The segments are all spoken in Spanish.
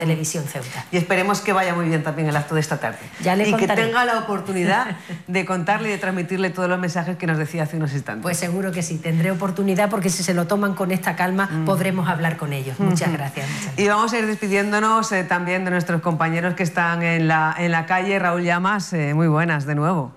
Televisión Ceuta. Y esperemos que vaya muy bien también el acto de esta tarde. Ya le contaré. Que tenga la oportunidad de contarle y de transmitirle todos los mensajes que nos decía hace unos instantes. Pues seguro que sí, tendré oportunidad, porque si se lo toman con esta calma podremos hablar con ellos. Muchas gracias. Y vamos a ir despidiéndonos también de nuestros compañeros que están en la calle. Raúl Llamas, muy buenas de nuevo.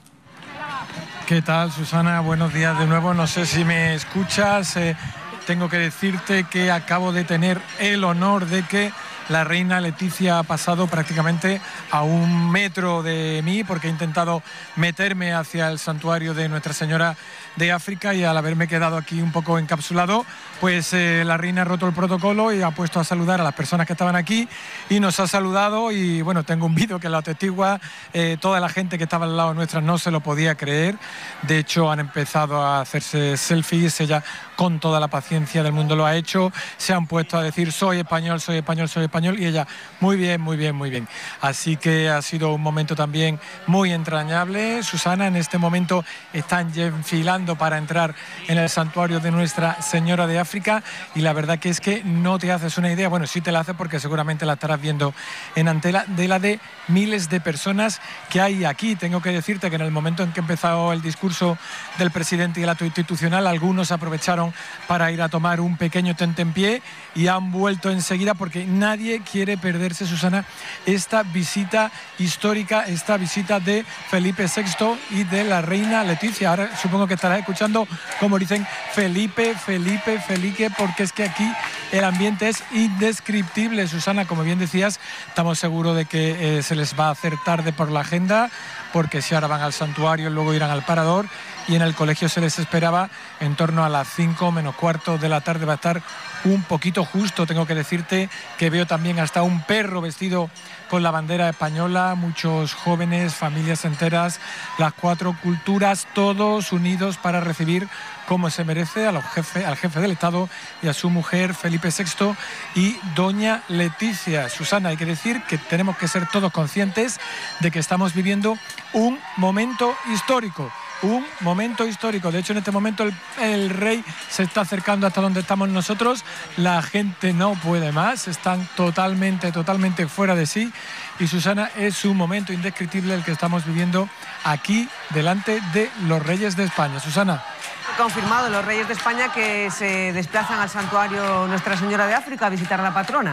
¿Qué tal, Susana? Buenos días de nuevo. No sé si me escuchas. Tengo que decirte que acabo de tener el honor de que la reina Leticia ha pasado prácticamente a 1 metro de mí, porque he intentado meterme hacia el santuario de Nuestra Señora de África, y al haberme quedado aquí un poco encapsulado, pues la reina ha roto el protocolo y ha puesto a saludar a las personas que estaban aquí, y nos ha saludado. Y bueno, tengo un vídeo que lo atestigua. Toda la gente que estaba al lado nuestra no se lo podía creer. De hecho, han empezado a hacerse selfies. Ella, con toda la paciencia del mundo, lo ha hecho. Se han puesto a decir: soy español, soy español, soy español. Y ella: muy bien, muy bien, muy bien. Así que ha sido un momento también muy entrañable. Susana, en este momento están ya enfilando para entrar en el santuario de Nuestra Señora de África, y la verdad que es que no te haces una idea, bueno, sí te la haces porque seguramente la estarás viendo en antena, de la de miles de personas que hay aquí. Tengo que decirte que en el momento en que empezó el discurso del presidente y el acto institucional, algunos aprovecharon para ir a tomar un pequeño tentempié y han vuelto enseguida, porque nadie quiere perderse, Susana, esta visita histórica, esta visita de Felipe VI y de la reina Leticia. Ahora supongo que estarás escuchando como dicen: Felipe, Felipe, Felipe, porque es que aquí el ambiente es indescriptible, Susana. Como bien decías, estamos seguros de que se les va a hacer tarde por la agenda, porque si ahora van al santuario, luego irán al parador, y en el colegio se les esperaba en torno a las 5 menos cuarto de la tarde. Va a estar un poquito justo. Tengo que decirte que veo también hasta un perro vestido con la bandera española, muchos jóvenes, familias enteras, las 4 culturas, todos unidos para recibir como se merece al jefe del Estado y a su mujer, Felipe VI y doña Leticia. Susana, hay que decir que tenemos que ser todos conscientes de que estamos viviendo un momento histórico. Un momento histórico. De hecho, en este momento el rey se está acercando hasta donde estamos nosotros. La gente no puede más, están totalmente fuera de sí. Y, Susana, es un momento indescriptible el que estamos viviendo aquí delante de los reyes de España. Susana. Confirmado los reyes de España que se desplazan al santuario Nuestra Señora de África a visitar a la patrona.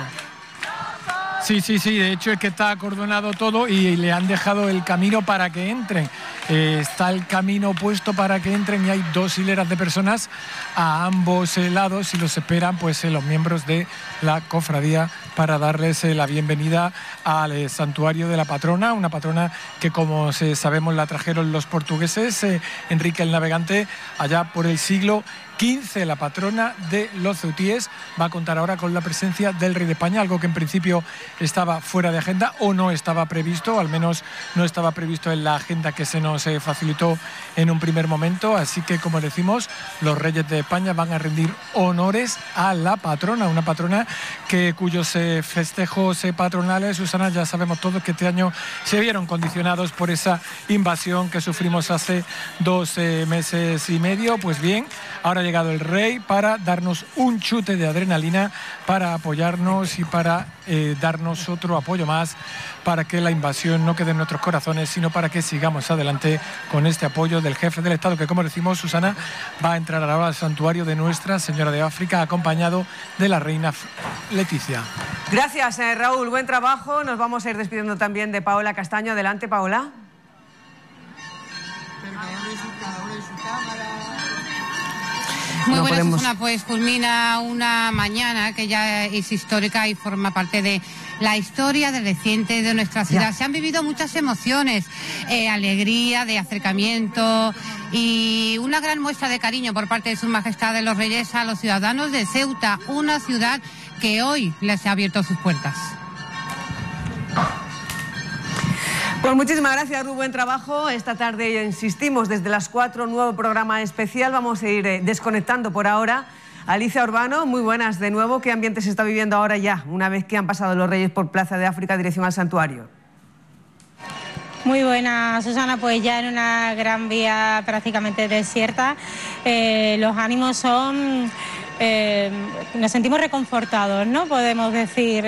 Sí, de hecho es que está acordonado todo y le han dejado el camino para que entren. Está el camino puesto para que entren, y hay 2 hileras de personas a ambos lados, y los esperan pues los miembros de la cofradía para darles la bienvenida al santuario de la patrona, una patrona que, como sabemos, la trajeron los portugueses, Enrique el Navegante, allá por el siglo XV. La patrona de los ceutíes va a contar ahora con la presencia del rey de España, algo que en principio estaba fuera de agenda, o no estaba previsto, al menos no estaba previsto en la agenda que se nos facilitó en un primer momento. Así que, como decimos, los reyes de España van a rendir honores a la patrona, una patrona cuyos festejos patronales, Susana, ya sabemos todos que este año se vieron condicionados por esa invasión que sufrimos hace 2 meses y medio. Pues bien, ahora ha llegado el rey para darnos un chute de adrenalina, para apoyarnos y para darnos otro apoyo más, para que la invasión no quede en nuestros corazones, sino para que sigamos adelante con este apoyo del jefe del Estado, que, como decimos, Susana, va a entrar ahora al santuario de Nuestra Señora de África, acompañado de la reina Leticia. Gracias, Raúl, buen trabajo. Nos vamos a ir despidiendo también de Paola Castaño. Adelante, Paola. Muy buenas, Susana. Pues culmina una mañana que ya es histórica y forma parte de la historia del reciente de nuestra ciudad. Se han vivido muchas emociones, alegría, de acercamiento y una gran muestra de cariño por parte de Sus Majestades los Reyes a los ciudadanos de Ceuta, una ciudad que hoy les ha abierto sus puertas. Pues muchísimas gracias, Ru, buen trabajo. Esta tarde, insistimos, desde las 4, nuevo programa especial. Vamos a ir desconectando por ahora. Alicia Urbano, muy buenas de nuevo. ¿Qué ambiente se está viviendo ahora ya, una vez que han pasado los reyes por Plaza de África, dirección al santuario? Muy buena, Susana. Pues ya en una gran vía prácticamente desierta, los ánimos son... nos sentimos reconfortados, ¿no? Podemos decir.